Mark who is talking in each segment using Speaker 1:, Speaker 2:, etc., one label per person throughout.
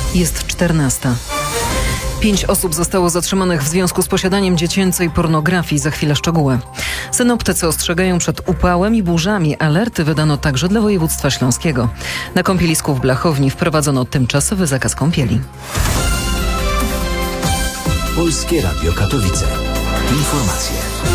Speaker 1: Jest 14. 5 osób zostało zatrzymanych w związku z posiadaniem dziecięcej pornografii. Za chwilę szczegóły. Synoptycy ostrzegają przed upałem i burzami. Alerty wydano także dla województwa śląskiego. Na kąpielisku w Blachowni wprowadzono tymczasowy zakaz kąpieli.
Speaker 2: Polskie Radio Katowice. Informacje.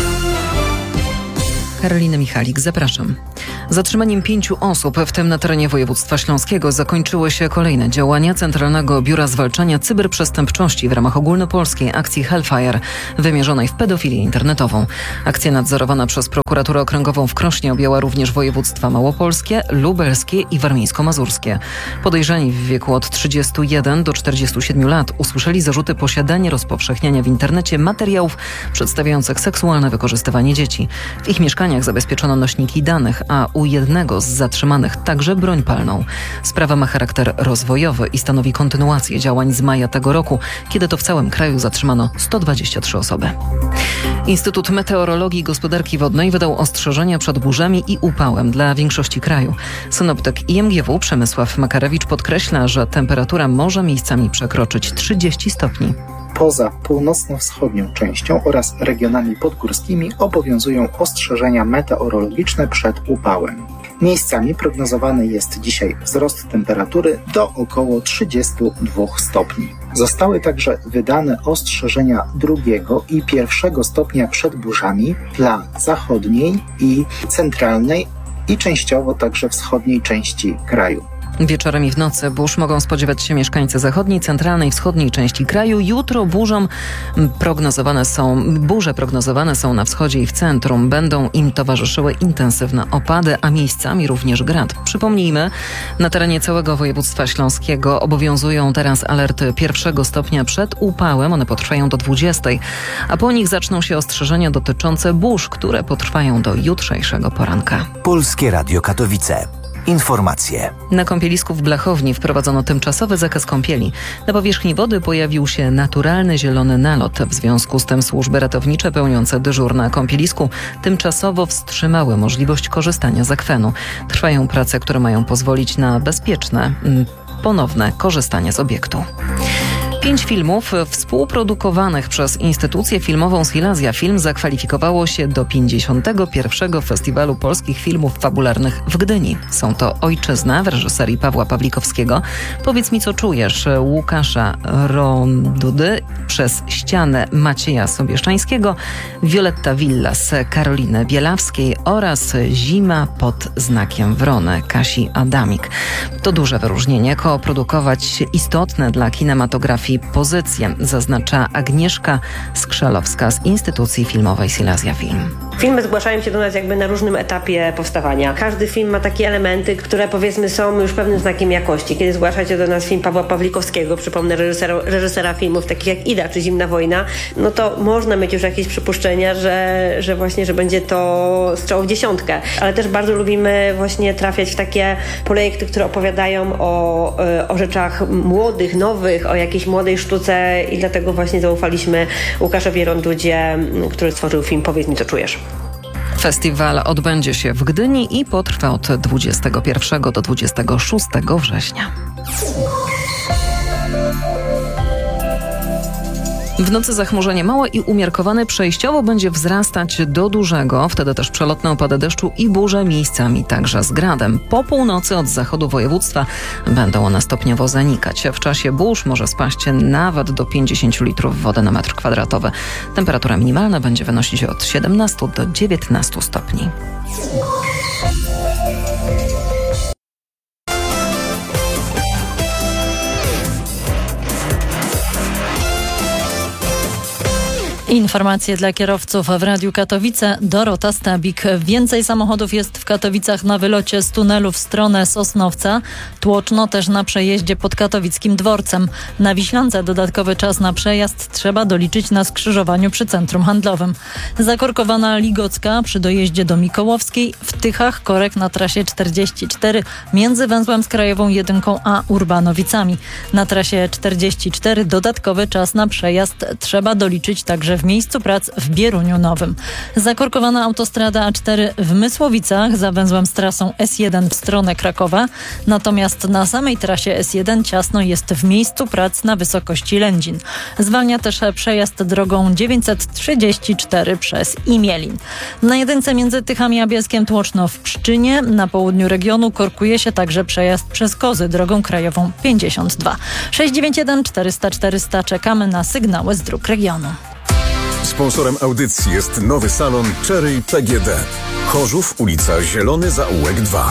Speaker 1: Karolina Michalik, zapraszam. Zatrzymaniem 5 osób, w tym na terenie województwa śląskiego, zakończyły się kolejne działania Centralnego Biura Zwalczania Cyberprzestępczości w ramach ogólnopolskiej akcji Hellfire, wymierzonej w pedofilię internetową. Akcja nadzorowana przez Prokuraturę Okręgową w Krośnie objęła również województwa małopolskie, lubelskie i warmińsko-mazurskie. Podejrzani w wieku od 31 do 47 lat usłyszeli zarzuty posiadania, rozpowszechniania w internecie materiałów przedstawiających seksualne wykorzystywanie dzieci. W ich mieszkaniach zabezpieczono nośniki danych, a u jednego z zatrzymanych także broń palną. Sprawa ma charakter rozwojowy i stanowi kontynuację działań z maja tego roku, kiedy to w całym kraju zatrzymano 123 osoby. Instytut Meteorologii i Gospodarki Wodnej wydał ostrzeżenia przed burzami i upałem dla większości kraju. Synoptyk IMGW Przemysław Makarewicz podkreśla, że temperatura może miejscami przekroczyć 30 stopni.
Speaker 3: Poza północno-wschodnią częścią oraz regionami podgórskimi obowiązują ostrzeżenia meteorologiczne przed upałem. Miejscami prognozowany jest dzisiaj wzrost temperatury do około 32 stopni. Zostały także wydane ostrzeżenia 2. i 1. stopnia przed burzami dla zachodniej i centralnej i częściowo także wschodniej części kraju.
Speaker 1: Wieczorem i w nocy burz mogą spodziewać się mieszkańcy zachodniej, centralnej i wschodniej części kraju. Jutro burze prognozowane są na wschodzie i w centrum. Będą im towarzyszyły intensywne opady, a miejscami również grad. Przypomnijmy, na terenie całego województwa śląskiego obowiązują teraz alerty 1. stopnia przed upałem. One potrwają do 20, a po nich zaczną się ostrzeżenia dotyczące burz, które potrwają do jutrzejszego poranka.
Speaker 2: Polskie Radio Katowice. Informacje.
Speaker 1: Na kąpielisku w Blachowni wprowadzono tymczasowy zakaz kąpieli. Na powierzchni wody pojawił się naturalny zielony nalot. W związku z tym służby ratownicze pełniące dyżur na kąpielisku tymczasowo wstrzymały możliwość korzystania z akwenu. Trwają prace, które mają pozwolić na bezpieczne, ponowne korzystanie z obiektu. 5 filmów współprodukowanych przez instytucję filmową Silesia Film zakwalifikowało się do 51. Festiwalu Polskich Filmów Fabularnych w Gdyni. Są to Ojczyzna w reżyserii Pawła Pawlikowskiego, Powiedz mi co czujesz Łukasza Rondudy, Przez ścianę Macieja Sobieszczańskiego, Violetta Villas Karoliny Bielawskiej oraz Zima pod znakiem wrony Kasi Adamik. To duże wyróżnienie koprodukować istotne dla kinematografii pozycje, zaznacza Agnieszka Skrzalowska z Instytucji Filmowej Silesia Film.
Speaker 4: Filmy zgłaszają się do nas jakby na różnym etapie powstawania. Każdy film ma takie elementy, które powiedzmy są już pewnym znakiem jakości. Kiedy zgłasza się do nas film Pawła Pawlikowskiego, przypomnę reżysera filmów takich jak Ida czy Zimna wojna, no to można mieć już jakieś przypuszczenia, że właśnie, że będzie to strzał w dziesiątkę. Ale też bardzo lubimy właśnie trafiać w takie projekty, które opowiadają o rzeczach młodych, nowych, o jakiejś młodej sztuce i dlatego właśnie zaufaliśmy Łukaszowi Rondudzie, który stworzył film Powiedz mi co czujesz.
Speaker 1: Festiwal odbędzie się w Gdyni i potrwa od 21 do 26 września. W nocy zachmurzenie małe i umiarkowane, przejściowo będzie wzrastać do dużego, wtedy też przelotne opady deszczu i burze, miejscami także z gradem. Po północy od zachodu województwa będą one stopniowo zanikać. W czasie burz może spaść nawet do 50 litrów wody na metr kwadratowy. Temperatura minimalna będzie wynosić od 17 do 19 stopni.
Speaker 5: Informacje dla kierowców w Radiu Katowice. Dorota Stabik. Więcej samochodów jest w Katowicach na wylocie z tunelu w stronę Sosnowca. Tłoczno też na przejeździe pod katowickim dworcem. Na Wiślance dodatkowy czas na przejazd trzeba doliczyć na skrzyżowaniu przy centrum handlowym. Zakorkowana Ligocka przy dojeździe do Mikołowskiej. W Tychach korek na trasie 44 między węzłem z Krajową 1 a Urbanowicami. Na trasie 44 dodatkowy czas na przejazd trzeba doliczyć także w w miejscu prac w Bieruniu Nowym. Zakorkowana autostrada A4 w Mysłowicach za węzłem z trasą S1 w stronę Krakowa. Natomiast na samej trasie S1 ciasno jest w miejscu prac na wysokości Lędzin. Zwalnia też przejazd drogą 934 przez Imielin. Na jedynce między Tychami a Bielskiem Tłoczno w Pszczynie na południu regionu korkuje się także przejazd przez Kozy drogą krajową 52. 691 400 400. Czekamy na sygnały z dróg regionu.
Speaker 6: Sponsorem audycji jest nowy salon Cherry PGD. Chorzów, ulica Zielony Zaułek 2.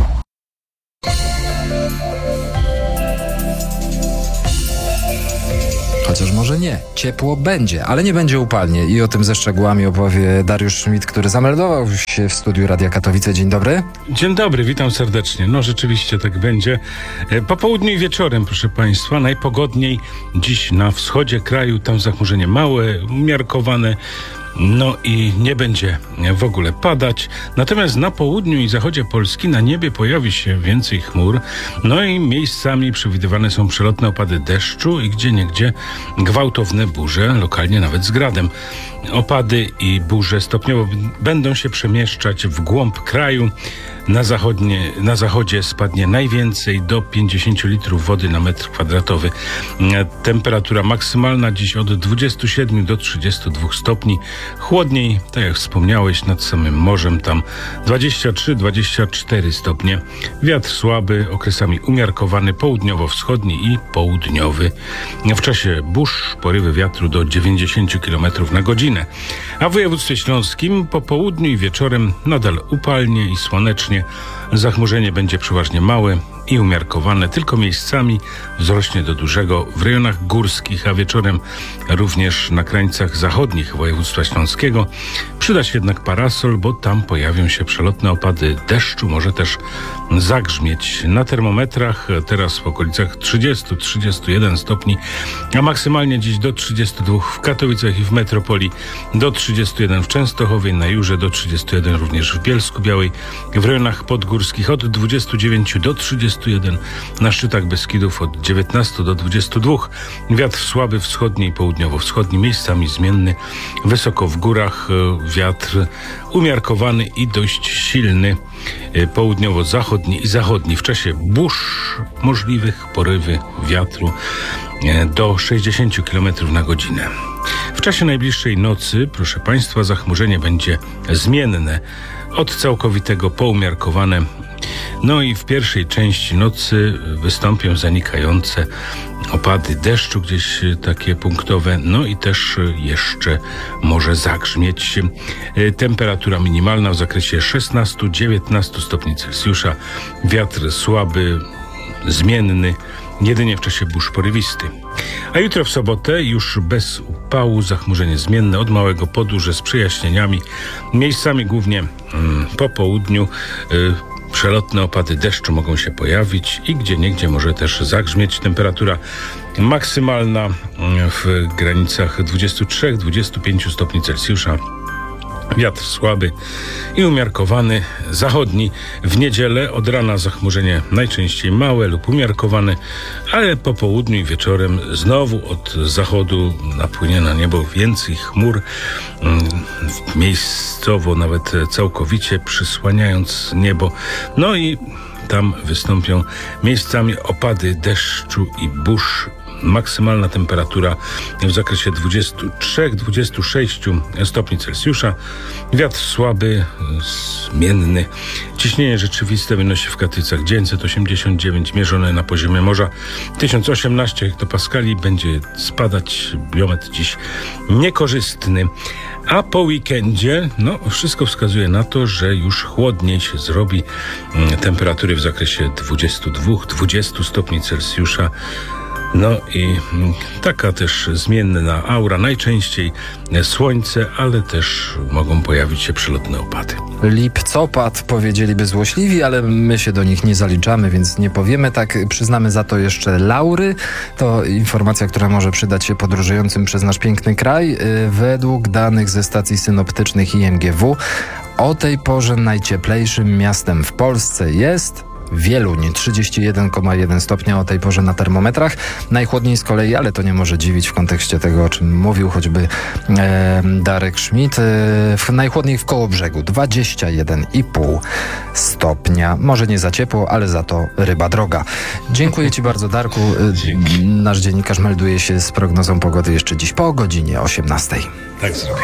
Speaker 7: Chociaż może nie. Ciepło będzie, ale nie będzie upalnie. I o tym ze szczegółami opowie Dariusz Schmidt, który zameldował się w studiu Radia Katowice. Dzień dobry.
Speaker 8: Dzień dobry, witam serdecznie. No rzeczywiście tak będzie. Po południu i wieczorem, proszę Państwa, najpogodniej dziś na wschodzie kraju. Tam zachmurzenie małe, umiarkowane. No i nie będzie w ogóle padać. Natomiast na południu i zachodzie Polski na niebie pojawi się więcej chmur. No i miejscami przewidywane są przelotne opady deszczu i gdzieniegdzie gwałtowne burze, lokalnie nawet z gradem. Opady i burze stopniowo będą się przemieszczać w głąb kraju. Na zachodzie spadnie najwięcej, do 50 litrów wody na metr kwadratowy. Temperatura maksymalna dziś od 27 do 32 stopni. Chłodniej, tak jak wspomniałeś, nad samym morzem tam 23-24 stopnie. Wiatr słaby, okresami umiarkowany, południowo-wschodni i południowy. W czasie burz porywy wiatru do 90 km na godzinę. A w województwie śląskim po południu i wieczorem nadal upalnie i słonecznie. Zachmurzenie będzie przeważnie małe i umiarkowane, tylko miejscami wzrośnie do dużego w rejonach górskich, a wieczorem również na krańcach zachodnich województwa śląskiego. Przyda się jednak parasol, bo tam pojawią się przelotne opady deszczu, może też zagrzmieć. Na termometrach teraz w okolicach 30-31 stopni, a maksymalnie dziś do 32 w Katowicach i w metropolii, do 31 w Częstochowie, na Jurze do 31 również w Bielsku-Białej, w rejonach podgórskich od 29 do 31, na szczytach Beskidów od 19 do 22. Wiatr słaby wschodni i południowo-wschodni, miejscami zmienny. Wysoko w górach wiatr umiarkowany i dość silny. Południowo-zachodni i zachodni. W czasie burz możliwych porywy wiatru do 60 km na godzinę. W czasie najbliższej nocy, proszę Państwa, zachmurzenie będzie zmienne. Od całkowitego po umiarkowane. No i w pierwszej części nocy wystąpią zanikające opady deszczu, gdzieś takie punktowe, no i też jeszcze może zagrzmieć. Temperatura minimalna w zakresie 16-19 stopni Celsjusza. Wiatr słaby, zmienny, jedynie w czasie burz porywisty. A jutro w sobotę już bez upału, zachmurzenie zmienne od małego po duże z przejaśnieniami. Miejscami głównie po południu przelotne opady deszczu mogą się pojawić i gdzieniegdzie może też zagrzmieć. Temperatura maksymalna w granicach 23-25 stopni Celsjusza. Wiatr słaby i umiarkowany, zachodni. W niedzielę od rana zachmurzenie najczęściej małe lub umiarkowane, ale po południu i wieczorem znowu od zachodu napłynie na niebo więcej chmur, miejscowo nawet całkowicie przysłaniając niebo. No i tam wystąpią miejscami opady deszczu i burz. Maksymalna temperatura w zakresie 23-26 stopni Celsjusza. Wiatr słaby, zmienny. Ciśnienie rzeczywiste wynosi w Katowicach 989, mierzone na poziomie morza 1018 hektopaskali. Będzie spadać biometr dziś niekorzystny. A po weekendzie, wszystko wskazuje na to, że już chłodniej się zrobi. Temperatury w zakresie 22-20 stopni Celsjusza. No i taka też zmienna aura, najczęściej słońce, ale też mogą pojawić się przelotne opady.
Speaker 7: Lipcopad powiedzieliby złośliwi, ale my się do nich nie zaliczamy, więc nie powiemy tak. Przyznamy za to jeszcze laury. To informacja, która może przydać się podróżującym przez nasz piękny kraj. Według danych ze stacji synoptycznych IMGW o tej porze najcieplejszym miastem w Polsce jest Wieluń 31,1 stopnia o tej porze na termometrach. Najchłodniej z kolei, ale to nie może dziwić w kontekście tego, o czym mówił choćby Darek Schmidt. Najchłodniej w Kołobrzegu 21,5 stopnia. Może nie za ciepło, ale za to ryba droga. Dziękuję Ci bardzo, Darku. Nasz dziennikarz melduje się z prognozą pogody jeszcze dziś po godzinie 18.
Speaker 8: Tak zrobię.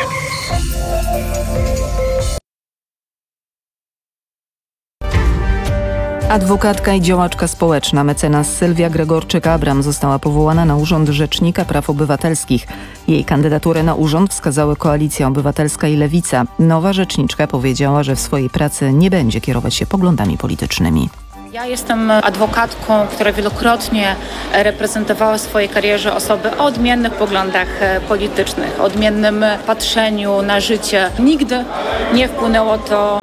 Speaker 9: Adwokatka i działaczka społeczna mecenas Sylwia Gregorczyk-Abram została powołana na urząd Rzecznika Praw Obywatelskich. Jej kandydaturę na urząd wskazały Koalicja Obywatelska i Lewica. Nowa rzeczniczka powiedziała, że w swojej pracy nie będzie kierować się poglądami politycznymi.
Speaker 10: Ja jestem adwokatką, która wielokrotnie reprezentowała w swojej karierze osoby o odmiennych poglądach politycznych, o odmiennym patrzeniu na życie. Nigdy nie wpłynęło to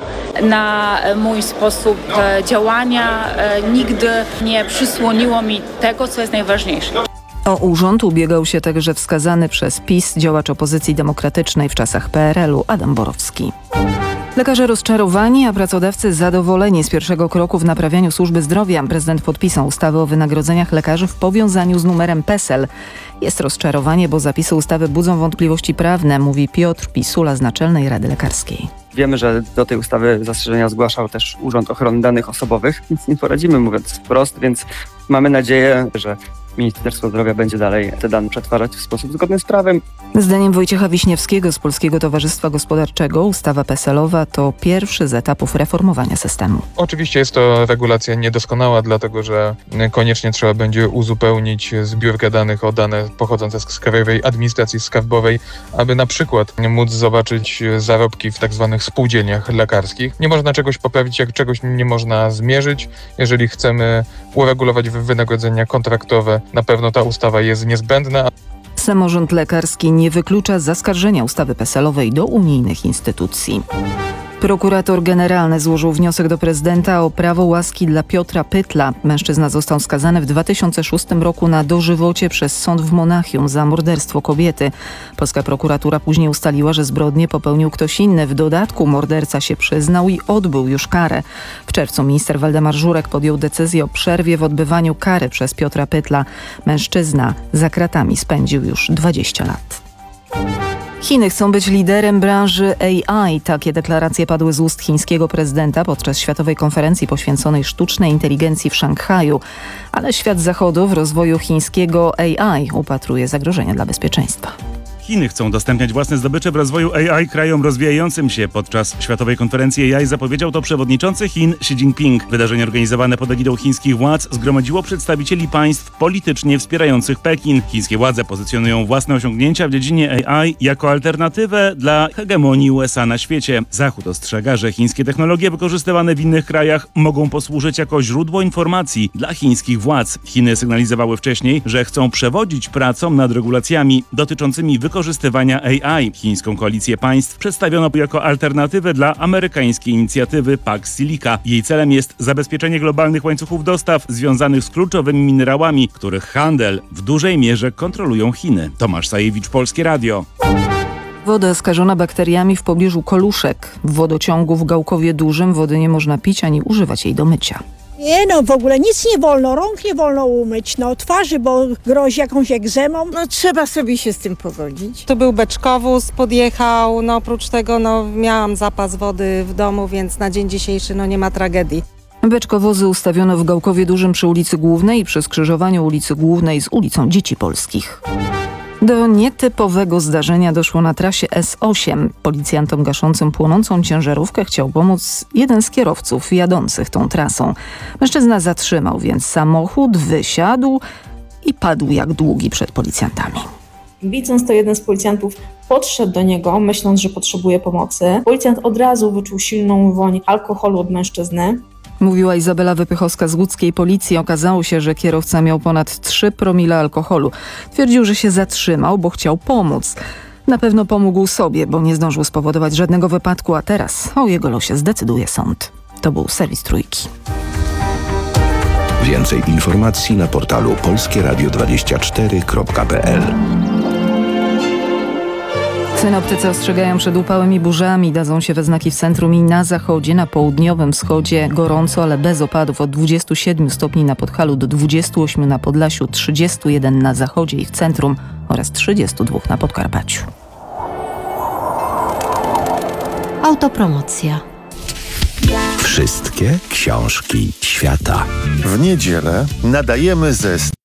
Speaker 10: na mój sposób działania, nigdy nie przysłoniło mi tego, co jest najważniejsze.
Speaker 9: O urząd ubiegał się także wskazany przez PiS działacz opozycji demokratycznej w czasach PRL-u Adam Borowski. Lekarze rozczarowani, a pracodawcy zadowoleni z pierwszego kroku w naprawianiu służby zdrowia. Prezydent podpisał ustawę o wynagrodzeniach lekarzy w powiązaniu z numerem PESEL. Jest rozczarowanie, bo zapisy ustawy budzą wątpliwości prawne, mówi Piotr Pisula z Naczelnej Rady Lekarskiej.
Speaker 11: Wiemy, że do tej ustawy zastrzeżenia zgłaszał też Urząd Ochrony Danych Osobowych, nic nie poradzimy, mówiąc wprost, więc mamy nadzieję, że Ministerstwo Zdrowia będzie dalej te dane przetwarzać w sposób zgodny z prawem.
Speaker 9: Zdaniem Wojciecha Wiśniewskiego z Polskiego Towarzystwa Gospodarczego ustawa PESEL-owa to pierwszy z etapów reformowania systemu.
Speaker 12: Oczywiście jest to regulacja niedoskonała, dlatego że koniecznie trzeba będzie uzupełnić zbiórkę danych o dane pochodzące z Krajowej Administracji Skarbowej, aby na przykład móc zobaczyć zarobki w tak zwanych spółdzielniach lekarskich. Nie można czegoś poprawić, jak czegoś nie można zmierzyć. Jeżeli chcemy uregulować wynagrodzenia kontraktowe, na pewno ta ustawa jest niezbędna.
Speaker 9: Samorząd lekarski nie wyklucza zaskarżenia ustawy PESEL-owej do unijnych instytucji. Prokurator generalny złożył wniosek do prezydenta o prawo łaski dla Piotra Pytla. Mężczyzna został skazany w 2006 roku na dożywocie przez sąd w Monachium za morderstwo kobiety. Polska prokuratura później ustaliła, że zbrodnię popełnił ktoś inny. W dodatku morderca się przyznał i odbył już karę. W czerwcu minister Waldemar Żurek podjął decyzję o przerwie w odbywaniu kary przez Piotra Pytla. Mężczyzna za kratami spędził już 20 lat. Chiny chcą być liderem branży AI. Takie deklaracje padły z ust chińskiego prezydenta podczas światowej konferencji poświęconej sztucznej inteligencji w Szanghaju. Ale świat zachodu w rozwoju chińskiego AI upatruje zagrożenia dla bezpieczeństwa.
Speaker 13: Chiny chcą udostępniać własne zdobycze w rozwoju AI krajom rozwijającym się. Podczas Światowej Konferencji AI zapowiedział to przewodniczący Chin Xi Jinping. Wydarzenie organizowane pod egidą chińskich władz zgromadziło przedstawicieli państw politycznie wspierających Pekin. Chińskie władze pozycjonują własne osiągnięcia w dziedzinie AI jako alternatywę dla hegemonii USA na świecie. Zachód ostrzega, że chińskie technologie wykorzystywane w innych krajach mogą posłużyć jako źródło informacji dla chińskich władz. Chiny sygnalizowały wcześniej, że chcą przewodzić pracom nad regulacjami dotyczącymi wykorzystywania AI. Chińską koalicję państw przedstawiono jako alternatywę dla amerykańskiej inicjatywy Pax Silica. Jej celem jest zabezpieczenie globalnych łańcuchów dostaw związanych z kluczowymi minerałami, których handel w dużej mierze kontrolują Chiny. Tomasz Sajewicz, Polskie Radio.
Speaker 9: Woda skażona bakteriami w pobliżu Koluszek. W wodociągu w Gałkowie Dużym wody nie można pić ani używać jej do mycia.
Speaker 14: Nie no, w ogóle nic nie wolno, rąk nie wolno umyć, twarzy, bo grozi jakąś egzemą.
Speaker 15: Trzeba sobie się z tym pogodzić.
Speaker 16: To był beczkowóz, podjechał, oprócz tego miałam zapas wody w domu, więc na dzień dzisiejszy nie ma tragedii.
Speaker 9: Beczkowozy ustawiono w Gałkowie Dużym przy ulicy Głównej i przy skrzyżowaniu ulicy Głównej z ulicą Dzieci Polskich. Do nietypowego zdarzenia doszło na trasie S8. Policjantom gaszącym płonącą ciężarówkę chciał pomóc jeden z kierowców jadących tą trasą. Mężczyzna zatrzymał więc samochód, wysiadł i padł jak długi przed policjantami.
Speaker 17: Widząc to, jeden z policjantów podszedł do niego, myśląc, że potrzebuje pomocy. Policjant od razu wyczuł silną woń alkoholu od mężczyzny.
Speaker 9: Mówiła Izabela Wypychowska z łódzkiej policji. Okazało się, że kierowca miał ponad 3 promile alkoholu. Twierdził, że się zatrzymał, bo chciał pomóc. Na pewno pomógł sobie, bo nie zdążył spowodować żadnego wypadku, a teraz o jego losie zdecyduje sąd. To był serwis Trójki.
Speaker 2: Więcej informacji na portalu polskieradio24.pl.
Speaker 9: Synoptycy ostrzegają przed upałem i burzami. Dadzą się we znaki w centrum i na zachodzie, na południowym wschodzie gorąco, ale bez opadów. Od 27 stopni na Podhalu do 28 na Podlasiu, 31 na zachodzie i w centrum oraz 32 na Podkarpaciu.
Speaker 18: Autopromocja.
Speaker 2: Wszystkie książki świata.
Speaker 19: W niedzielę nadajemy ze